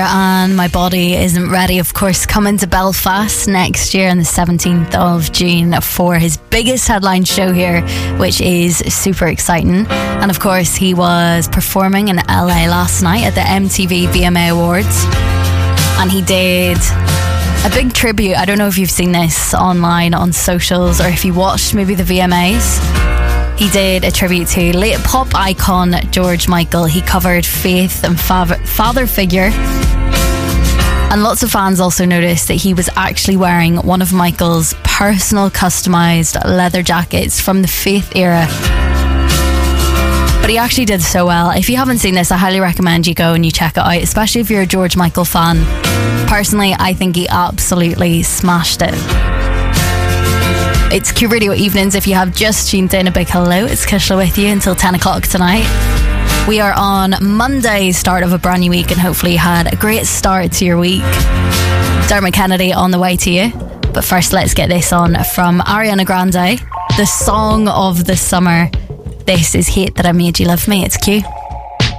And My Body Isn't Ready, of course, coming to Belfast next year on the 17th of June for his biggest headline show here, which is super exciting. And of course, he was performing in LA last night at the MTV VMA Awards, and he did a big tribute. I don't know if you've seen this online on socials or if you watched maybe the VMAs. He did a tribute to late pop icon George Michael. He covered Faith and Father Figure. And lots of fans also noticed that he was actually wearing one of Michael's personal customised leather jackets from the Faith era. But he actually did so well. If you haven't seen this, I highly recommend you go and you check it out, especially if you're a George Michael fan. Personally, I think he absolutely smashed it. It's Q Radio Evenings. If you have just tuned in, a big hello. It's Kishla with you until 10 o'clock tonight. We are on Monday, start of a brand new week, and hopefully you had a great start to your week. Dermot Kennedy on the way to you. But first, let's get this on from Ariana Grande, the song of the summer. This is Hate That I Made You Love Me. It's Q.